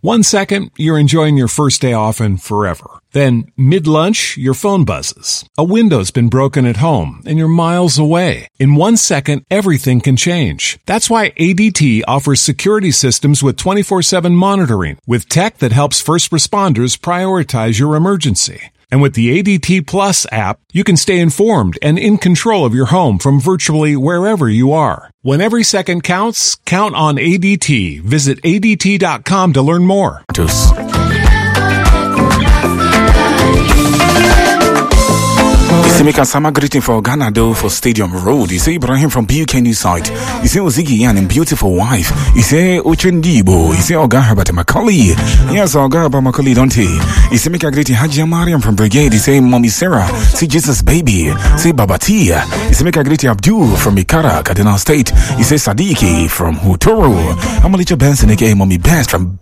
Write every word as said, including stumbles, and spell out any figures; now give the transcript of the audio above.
One second, you're enjoying your first day off and forever. Then, mid-lunch, your phone buzzes. A window's been broken at home, and you're miles away. In one second, everything can change. That's why A D T offers security systems with twenty-four seven monitoring, with tech that helps first responders prioritize your emergency. And with the A D T Plus app, you can stay informed and in control of your home from virtually wherever you are. When every second counts, count on A D T. Visit A D T dot com to learn more. You see, make a summer greeting for Ghana though for Stadium Road. You say Ibrahim from B U K News site. You say Ozigi Yan and beautiful wife. You say Ochendibo. You say Oga Herbert Macaulay. Yes, Oga Herbert Macaulay, don't he? You say make a greeting Haji Mariam from Brigade. You say Mommy Sarah. Say Jesus Baby. Say Babatia. You say make a greeting Abdul from Ikara, Cardinal State. You say Sadiki from Hutoro. Amalicha Benson, aka Mommy Best from